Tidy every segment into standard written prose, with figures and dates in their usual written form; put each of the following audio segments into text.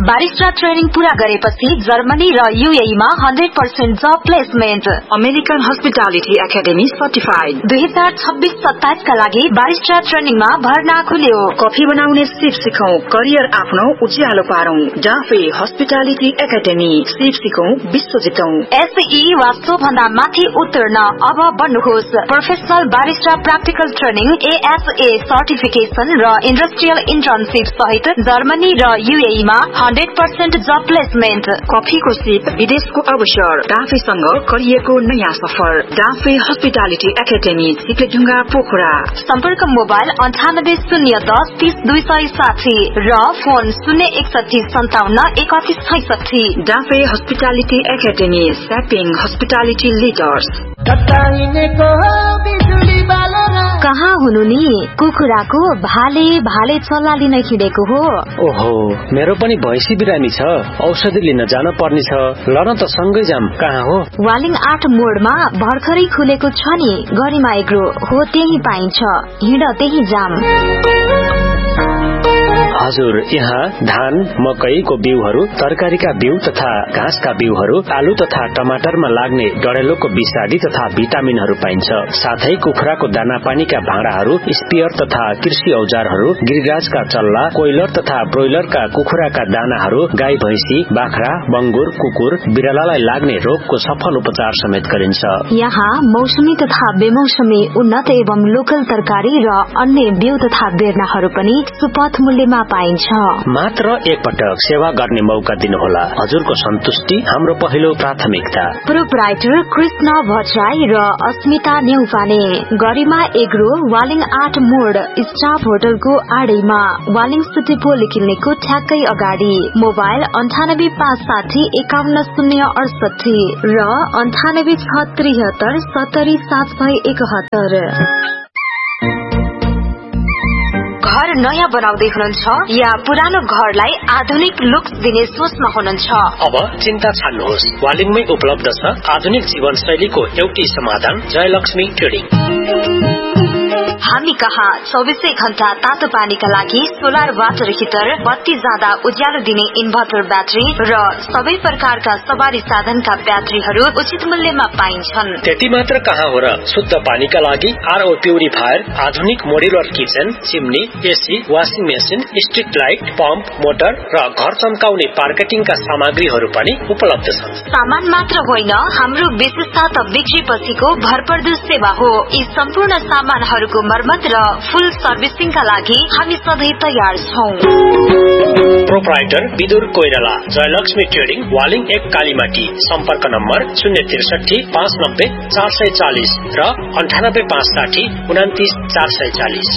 Barista training पूरा गरेपछि Germany र यूएई मा 100% जब placement. American hospitality academy certified. 2026-27 का लागि बारिस्टा ट्रेनिङमा भर्ना खुल्यो। कफी बनाउने सिप सिकौं, करियर आफ्नो उज्यालो पारौं। डाफे हस्पिटालिटी एकेडेमी, सिप सिकौं, विश्व जितौं। एसई वा सो भन्दा माथि उत्तीर्ण अब बन्नुहोस्। Professional barista practical training, ASA certification र इन्डस्ट्रियल इन्टर्नशिप सहित जर्मनी र यूएई मा 100% जब प्लेसमेन्ट। कफीको सिप, विदेशको अवसर, डाफेसँग करियरको नयाँ सफर। Dafe hospitality academy, सिक्लेढुङ्गा, Pokhara. सम्पर्क मोबाइल 9801030260 र phone 061573166। Dafe hospitality academy, स्यापिङ hospitality leaders. कहाँ हुनु नि? कुखुराको भाले भाले चल्ला लिन हिँडेको हो। ओहो, मेरो पनि भैँसी बिरामी छ, औषधि लिन जान पर्ने छ। ल न त सँगै जाम। कहाँ हो? वालिङ 8 मोडमा भर्खरै खुलेको छ नि गरिमा एग्रो हो, त्यही पाइन्छ। हिँड त्यही जाम। हजुर, यहाँ धान, मकैको बिउहरू, तरकारीका बिउ तथा घाँसका बिउहरू, आलु तथा टमाटरमा लाग्ने डढेलोको विषादी तथा भिटामिनहरू पाइन्छ। साथै कुखुराको दाना पानीका भाँडाहरू, स्पियर तथा कृषि औजारहरू, गिरिराजका चल्ला, कोइलर तथा ब्रोइलरका कुखुराका दानाहरू, गाई भैँसी, बाख्रा, बंगुर, कुकुर, बिरालालाई लाग्ने रोगको सफल उपचार समेत गरिन्छ। यहाँ मौसमी तथा बेमौसमी उन्नत एवं लोकल तरकारी र अन्य बिउ तथा बेर्नाहरू पनि सुपथ मूल्यमा पाइन्छ। मात्र एकपटक सेवा गर्ने मौका दिनुहोला। हजुरको सन्तुष्टि हाम्रो पहिलो प्राथमिकता। प्रोप्राइटर कृष्ण भट्टराई र अस्मिता नेउपाने। गरिमा एग्रो, वालिङ 8 मोड, स्टाफ होटलको आडैमा, वालिङ सिटी पोल किल्नेको ठ्याक्कै अगाडि। मोबाइल 9857510768 र 9863770771। घर नयाँ बनाउँदै हुनुहुन्छ या पुरानो घरलाई आधुनिक लुक्स दिने सोचमा हुनुहुन्छ? अब चिन्ता छाड्नुहोस्, वालिङमै उपलब्ध छ आधुनिक जीवनशैलीको एउटै समाधान, जयलक्ष्मी ट्रेडिङ। हामी कहाँ 24 घण्टा तातो पानीका लागि सोलर वाटर हिटर, बत्ती जाँदा उज्यालो दिने इन्भर्टर ब्याट्री र सबै प्रकारका सवारी साधनका ब्याट्रीहरू उचित मूल्यमा पाइन्छन्। त्यति मात्र कहाँ हो र, शुद्ध पानीका लागि आरओ प्युरिफायर, आधुनिक modular kitchen, chimney, AC, washing machine, street light, pump, motor र घर चम्काउने मार्केटिङका सामग्रीहरू पनि उपलब्ध छन्। सामान मात्र होइन, हाम्रो विशेषता त बिक्री पछिको भरपर्दो सेवा हो। यी सम्पूर्ण सामानहरूको मर्मत र फुल सर्भिसिङका लागि हामी सधैँ तयार छौं। Proprietor Vidur Koirala, Jayalakshmi trading, Waling 1 Kalimati. सम्पर्क नम्बर 063 590 440 र 98 560 29 440।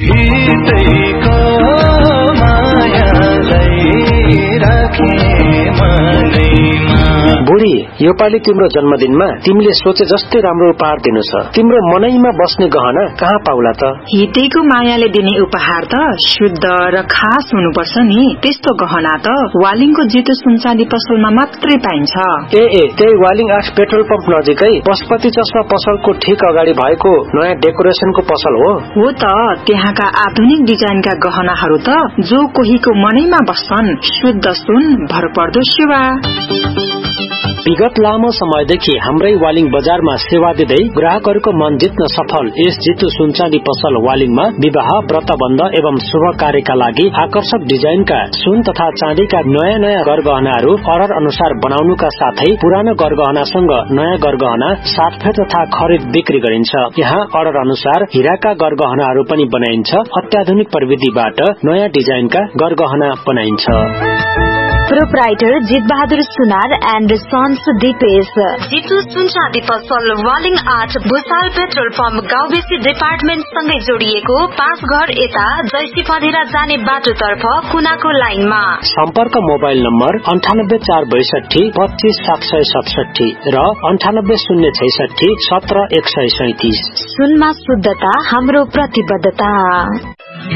बुढी, यो पालि तिम्रो जन्मदिनमा तिमीले सोचे जस्तै राम्रो उपहार दिनु छ। तिम्रो मनैमा बस्ने गहना कहाँ पाउला त? हितेको मायाले दिने उपहार त शुद्ध र खास हुनुपर्छ नि। त्यस्तो गहना त वालिङको जितु सुनचाँदी पसलमा मात्रै पाइन्छ। त्यही वालिङ 8 पेट्रोल पम्प नजिकै पशुपति चस्मा पसलको ठिक अगाडि भएको नयाँ डेकोरेसनको पसल हो। हो त, त्यहाँका आधुनिक डिजाइनका गहनाहरू त जो कोहीको मनैमा बस्छन्। शुद्ध सुन, भरपर्दो सेवा। विगत लामो समयदेखि हाम्रै वालिङ बजारमा सेवा दिँदै ग्राहकहरूको मन जित्न सफल यस जितु सुनचाँदी पसल वालिङमा विवाह, व्रतबन्ध एवं शुभ कार्यका लागि आकर्षक डिजाइनका सुन तथा चाँदीका नयाँ नयाँ गरगहनाहरू अर्डर अनुसार बनाउनुका साथै पुरानो गरगहनासँग नयाँ गरगहना साटफेर तथा खरिद बिक्री गरिन्छ। यहाँ अर्डर अनुसार हीराका गरगहनाहरू पनि बनाइन्छ। अत्याधुनिक प्रविधिबाट नयाँ डिजाइनका गरगहना बनाइन्छ। Proprietor Jit Bahadur Sunar and sons Dipesh, Jitu सुनचाँदी पसल, Waling 8, Bhusal petrol pump, गाउँबेसी department सँगै जोडिएको 5 घर यता जैसी पँधेरा जाने बाटोतर्फ कुनाको लाइनमा। सम्पर्क मोबाइल नम्बर 98462 25767 र 98066 17137। सुनमा शुद्धता हाम्रो प्रतिबद्धता।